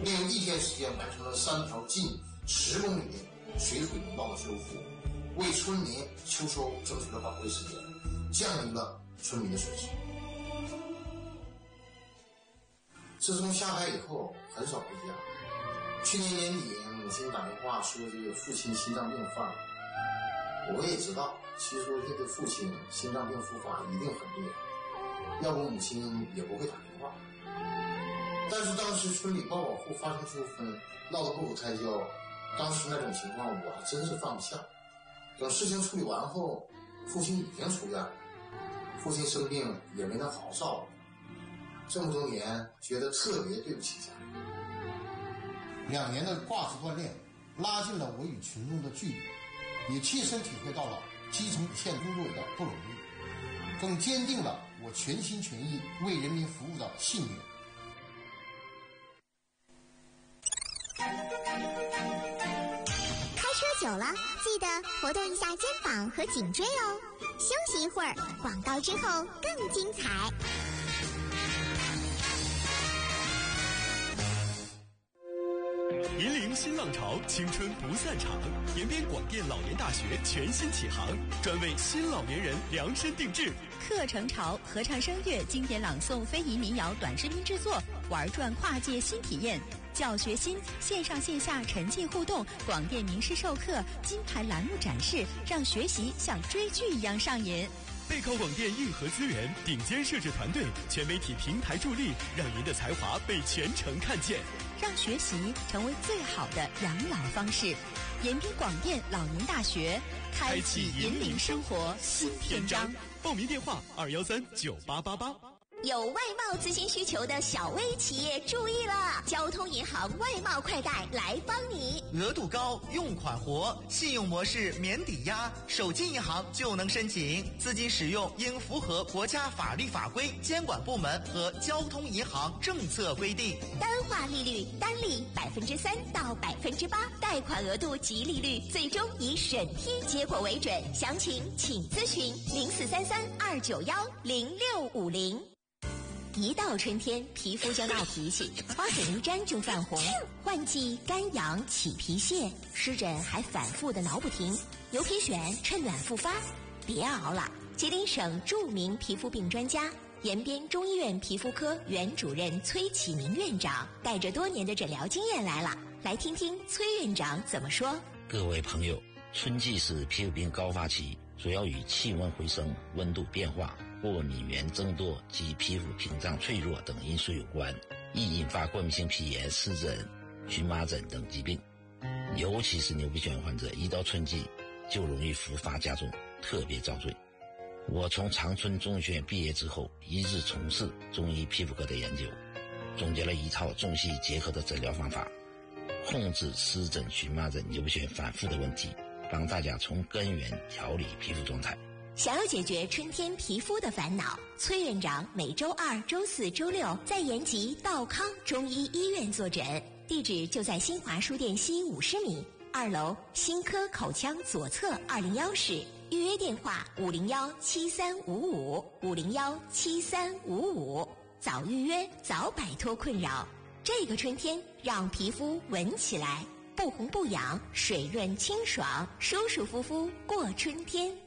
并用1天时间完成了3条近10公里的水土拥抱的修复，为村民秋收争取了宝贵时间，降低了村民的损失。自从下海以后很少回家，去年年底母亲打电话说这个父亲心脏病犯了，我也知道其实这个父亲心脏病复发一定很厉害，要不母亲也不会打电话。但是当时村里报保户发生纠纷，闹得不可开交，当时那种情况我还真是放不下。等事情处理完后，父亲已经出院了，父亲生病也没能好好照顾，这么多年觉得特别对不起家人。2年的挂职锻炼拉近了我与群众的距离，也切身体会到了基层一线工作者的不容易，更坚定了我全心全意为人民服务的信念。 开车久了，记得活动一下肩膀和颈椎哦。休息一会儿，广告之后更精彩。 引领新浪潮，青春不散场。延边广电老年大学全新启航，专为新老年人量身定制。 课程潮，合唱声乐、经典朗诵、非遗民谣短视频制作，玩转跨界新体验。教学新，线上线下沉浸互动，广电名师授课，金牌栏目展示，让学习像追剧一样上瘾。 背靠广电硬核资源，顶尖摄制团队，全媒体平台助力，让您的才华被全城看见， 让学习成为最好的养老方式。延边广电老年大学，开启引领生活新篇章。 报名电话2139888。 有外贸咨询需求的小微企业注意了，交通银行外贸快贷来帮你。 额度高，用款活，信用模式免抵押，手机银行就能申请。资金使用应符合国家法律法规、监管部门和交通银行政策规定。 单化利率单利3%到8%，贷款额度及利率最终以审批结果为准。详情请咨询043329106050。一到春天，皮肤就闹脾气，花粉一沾就泛红，换季干痒起皮屑，湿疹还反复的挠不停，牛皮癣趁暖复发。别熬了，吉林省著名皮肤病专家、延边中医院皮肤科原主任崔启明院长带着多年的诊疗经验来了，来听听崔院长怎么说。 各位朋友，春季是皮肤病高发期，主要与气温回升、温度变化、过敏源增多及皮肤屏障脆弱等因素有关，易引发过敏性皮炎、湿疹、荨麻疹等疾病。尤其是牛皮癣患者，一到春季就容易复发加重，特别遭罪。我从长春中医学院毕业之后，一直从事中医皮肤科的研究，总结了一套中西医结合的诊疗方法，控制湿疹、荨麻疹、牛皮癣反复的问题，帮大家从根源调理皮肤状态。 想要解决春天皮肤的烦恼，崔院长每周2、周4、周6在延吉道康中医医院坐诊，地址就在新华书店西50米2楼新科口腔左侧201室，预约电话5017355，5017355，早预约早摆脱困扰。这个春天让皮肤闻起来不红不痒，水润清爽，舒舒服服过春天。